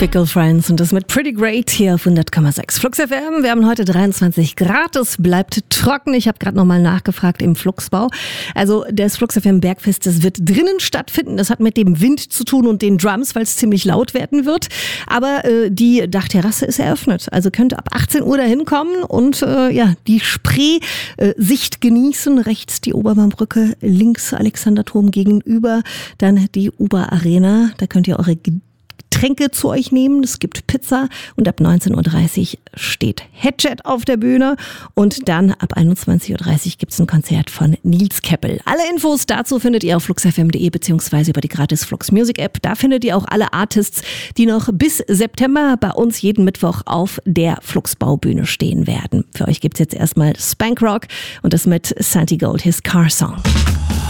Fickle Friends und das mit Pretty Great hier auf 100,6 Flux FM. Wir haben heute 23 Grad, es bleibt trocken. Ich habe gerade nochmal nachgefragt im Fluxbau. Also das Flux FM Bergfest, das wird drinnen stattfinden. Das hat mit dem Wind zu tun und den Drums, weil es ziemlich laut werden wird. Aber die Dachterrasse ist eröffnet. Also könnt ihr ab 18 Uhr da hinkommen und die Spree-Sicht genießen. Rechts die Oberbaumbrücke, links Alexanderturm gegenüber, dann die Oberarena. Da könnt ihr eure Getränke zu euch nehmen. Es gibt Pizza und ab 19.30 Uhr steht Headjet auf der Bühne und dann ab 21.30 Uhr gibt es ein Konzert von Nils Keppel. Alle Infos dazu findet ihr auf fluxfm.de beziehungsweise über die gratis Flux Music App. Da findet ihr auch alle Artists, die noch bis September bei uns jeden Mittwoch auf der Fluxbaubühne stehen werden. Für euch gibt es jetzt erstmal Spank Rock und das mit Santi Gold, his Car Song.